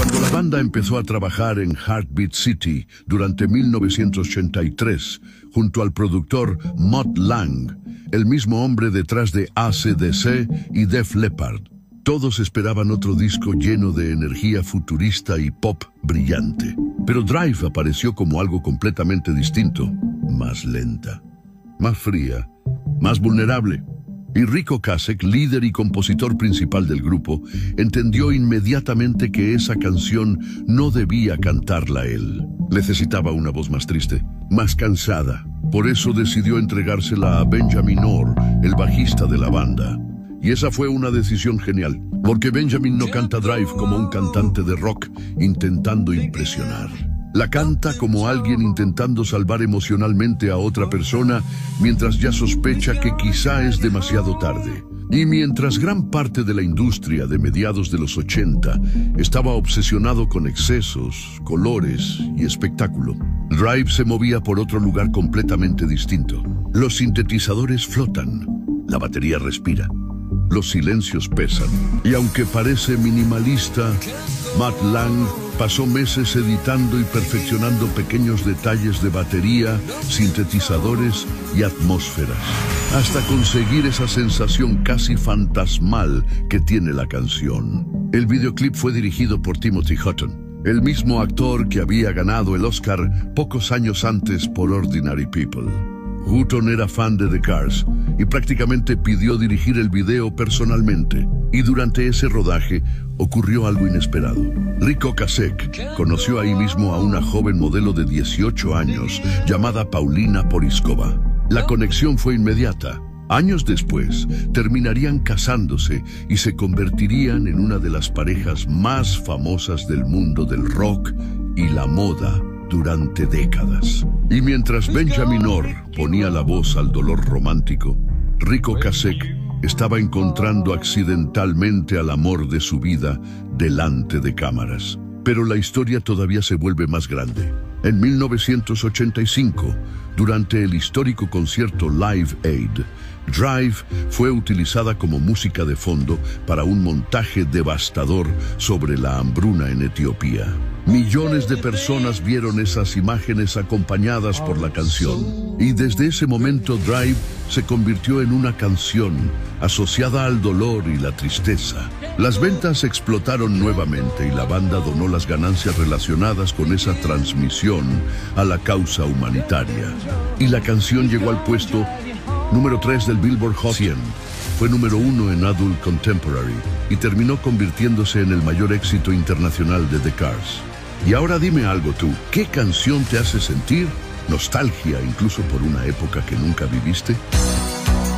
Cuando la banda empezó a trabajar en Heartbeat City durante 1983, junto al productor Mutt Lange, el mismo hombre detrás de AC/DC y Def Leppard, todos esperaban otro disco lleno de energía futurista y pop brillante. Pero Drive apareció como algo completamente distinto, más lenta, más fría, más vulnerable. Y Ric Ocasek, líder y compositor principal del grupo, entendió inmediatamente que esa canción no debía cantarla él. Necesitaba una voz más triste, más cansada. Por eso decidió entregársela a Benjamin Orr, el bajista de la banda. Y esa fue una decisión genial, porque Benjamin no canta Drive como un cantante de rock intentando impresionar. La canta como alguien intentando salvar emocionalmente a otra persona mientras ya sospecha que quizá es demasiado tarde. Y mientras gran parte de la industria de mediados de los 80 estaba obsesionado con excesos, colores y espectáculo, Drive se movía por otro lugar completamente distinto. Los sintetizadores flotan, la batería respira, los silencios pesan. Y aunque parece minimalista, Mutt Lange pasó meses editando y perfeccionando pequeños detalles de batería, sintetizadores y atmósferas, hasta conseguir esa sensación casi fantasmal que tiene la canción. El videoclip fue dirigido por Timothy Hutton, el mismo actor que había ganado el Oscar pocos años antes por Ordinary People. Hutton era fan de The Cars y prácticamente pidió dirigir el video personalmente. Y durante ese rodaje ocurrió algo inesperado. Ric Ocasek conoció ahí mismo a una joven modelo de 18 años llamada Paulina Porizkova. La conexión fue inmediata. Años después, terminarían casándose y se convertirían en una de las parejas más famosas del mundo del rock y la moda durante décadas. Y mientras Benjamin Orr ponía la voz al dolor romántico, Ric Ocasek estaba encontrando accidentalmente al amor de su vida delante de cámaras. Pero la historia todavía se vuelve más grande. En 1985, durante el histórico concierto Live Aid, Drive fue utilizada como música de fondo para un montaje devastador sobre la hambruna en Etiopía. Millones de personas vieron esas imágenes acompañadas por la canción. Y desde ese momento Drive se convirtió en una canción asociada al dolor y la tristeza. Las ventas explotaron nuevamente y la banda donó las ganancias relacionadas con esa transmisión a la causa humanitaria. Y la canción llegó al puesto número 3 del Billboard Hot 100. Fue número 1 en Adult Contemporary y terminó convirtiéndose en el mayor éxito internacional de The Cars. Y ahora dime algo tú, ¿qué canción te hace sentir nostalgia incluso por una época que nunca viviste?